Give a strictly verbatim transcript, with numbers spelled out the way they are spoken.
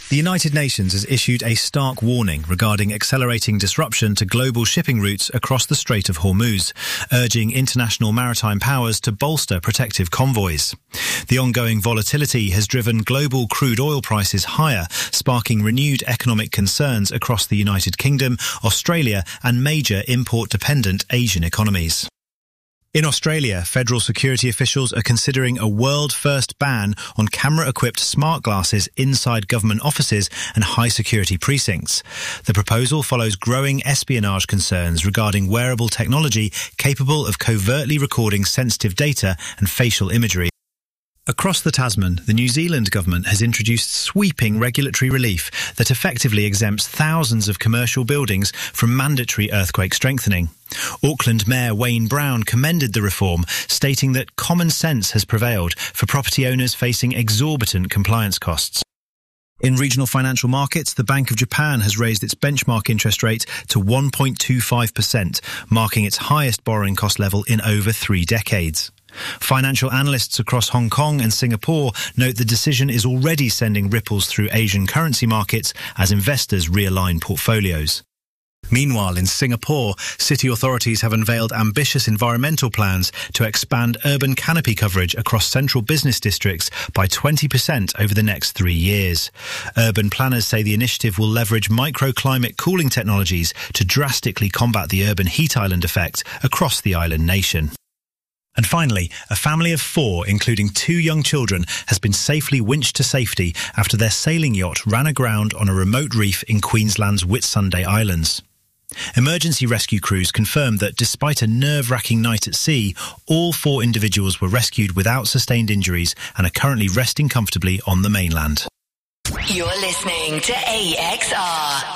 The United Nations has issued a stark warning regarding accelerating disruption to global shipping routes across the Strait of Hormuz, urging international maritime powers to bolster protective convoys. The ongoing volatility has driven global crude oil prices higher, sparking renewed economic concerns across the United Kingdom, Australia, and major import-dependent Asian economies. In Australia, federal security officials are considering a world-first ban on camera-equipped smart glasses inside government offices and high-security precincts. The proposal follows growing espionage concerns regarding wearable technology capable of covertly recording sensitive data and facial imagery. Across the Tasman, the New Zealand government has introduced sweeping regulatory relief that effectively exempts thousands of commercial buildings from mandatory earthquake strengthening. Auckland Mayor Wayne Brown commended the reform, stating that common sense has prevailed for property owners facing exorbitant compliance costs. In regional financial markets, the Bank of Japan has raised its benchmark interest rate to one point two five percent, marking its highest borrowing cost level in over three decades. Financial analysts across Hong Kong and Singapore note the decision is already sending ripples through Asian currency markets as investors realign portfolios. Meanwhile, in Singapore, city authorities have unveiled ambitious environmental plans to expand urban canopy coverage across central business districts by twenty percent over the next three years. Urban planners say the initiative will leverage microclimate cooling technologies to drastically combat the urban heat island effect across the island nation. And finally, a family of four, including two young children, has been safely winched to safety after their sailing yacht ran aground on a remote reef in Queensland's Whitsunday Islands. Emergency rescue crews confirmed that despite a nerve-wracking night at sea, all four individuals were rescued without sustained injuries and are currently resting comfortably on the mainland. You're listening to A X R.